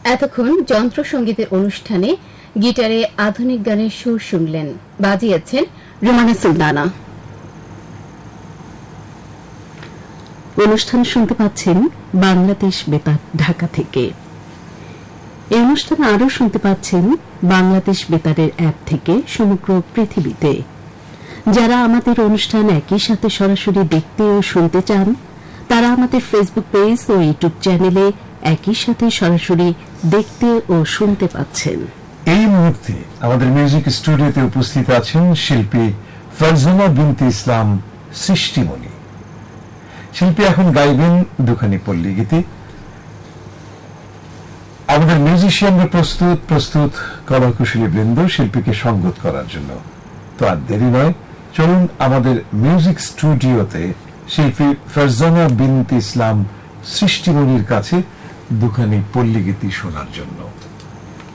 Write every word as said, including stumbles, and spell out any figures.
এতক্ষণ যন্ত্রসঙ্গীতের অনুষ্ঠানে গিটারে আধুনিক গানের সুর শুনলেন, বাজিয়েছেন রুমানা সুলতানা। অনুষ্ঠান শুনতে পাচ্ছেন বাংলাদেশ বেতার ঢাকা থেকে। এই অনুষ্ঠানে আরও শুনতে পাচ্ছেন বাংলাদেশ বেতারের অ্যাপ থেকে সমগ্র পৃথিবীতে। যারা আমাদের অনুষ্ঠান একই সাথে সরাসরি দেখতে ও শুনতে চান, তারা আমাদের ফেসবুক পেজ ও ইউটিউব চ্যানেলে একই সাথে সরাসরি দেখতে ও শুনতে পাচ্ছেন। এই মুহূর্তে আমাদের মিউজিক স্টুডিওতে উপস্থিত আছেন শিল্পী ফারজানা বিনতে ইসলাম সৃষ্টিমণি। শিল্পী এখন গাইবেন দুখানি পল্লী গীতি। আমাদের মিউজিশিয়ানরা প্রস্তুত প্রস্তুত কলাকুশলী বৃন্দ শিল্পীকে সঙ্গত করার জন্য। তো আর দেরি নয়, চলুন আমাদের মিউজিক স্টুডিওতে শিল্পী ফারজানা বিনতে ইসলাম সৃষ্টিমণির কাছে দুখানি পল্লী গীতি শোনার জন্য।